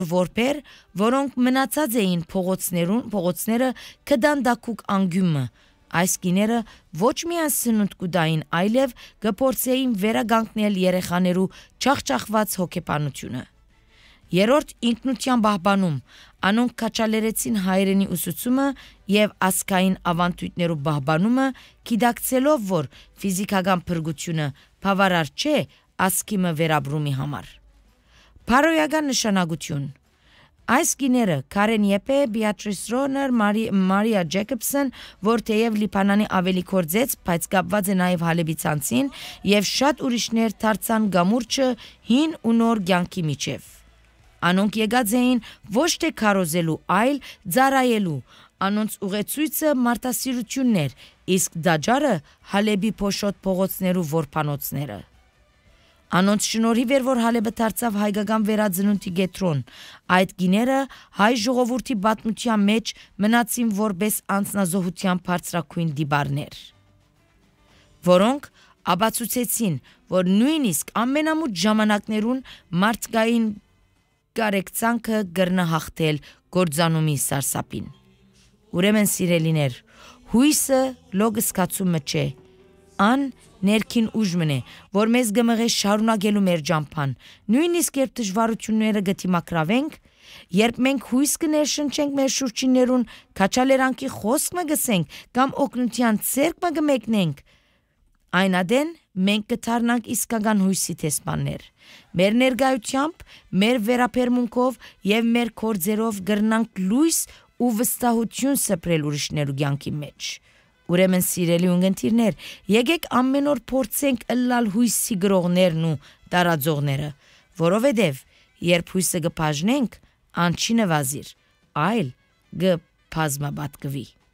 որբեր, որոնք մնացած էին փողոցները կդանդակուկ անգյումը։ Այս կիները ոչ միայն սնունդ կուտային, այլև կփորձեին վերագանկնել երեխաներու չախճախված հոգեբանությունը։ Երրորդ ինքնության պահպանում, անոնք քաչալերեցին հայրենի ուսուցումը եւ ազգային ավանդույթներու պահպանումը, գիտակցելով, որ ֆիզիկական փրկությունը բավարար չէ ազգիմը վերաբրումի համար։ Փարոյական նշանակություն։ Այս գիները Քարեն Եփե, Բիատրիս Ռոներ, Մարիա Ջեյկոբսն, որ թեև Լիբանանի ավելի կորձեց, բայց կապված է նաև Հալեբի ցանցին, եւ շատ ուրիշներ դարձան գամուրջը հին ու նոր կյանքի միջև։ Անոնք եկած էին ոչ թե քարոզելու, այլ ծառայելու։ Անոնց ուղեցույցը մարդասիրություններ, իսկ դաջարը Հալեբի փոշոտ փողոցներու որբանոցները։ Անոնց շնորհիվ էր, որ Հալեբը դարձավ հայկական վերածնունդի կենտրոն։ Այդ գիները հայ ժողովրդի պատմության մեջ մնացին որպես անձնազոհության բարձրակույն դիբարներ, որոնք ապացուցեցին, որ նույնիսկ ամենամութ ժամանակներուն մարդկային կարեկցանքը կրնահաղթել գործանումի սարսափին։ Ուրեմն սիրելիներ, հույսը լոգսկացումը չէ, ան ներքին ուժմն է, որ մեզ գմղե շարունակելու մեր ճամփան, նույնիսկ երբ դժվարությունները գտիմակրավենք, երբ մենք հույս կներշնչենք մեր շուրջիններուն, քաչալերանքի խոսք մը գսենք կամ օգնության ցերկ մը գմեկնենք, այն ադեն մենք կդառնանք իսկական հույսի տեսաններ։ Մեր ներկայությամբ, մեր վերապերմունքով եւ մեր կորձերով գրնանք լույս ու վստահություն սփռել ուրիշներու կյանքի մեջ։ Ուրեմն սիրելի ունգընտիրներ, եկեք ամեն օր փորձենք ըլլալ հույսի գրողներն ու տարածողները, որովհետև երբ հույսը կբաժնենք, ան չի նվազիր, այլ կբազմապատկվի։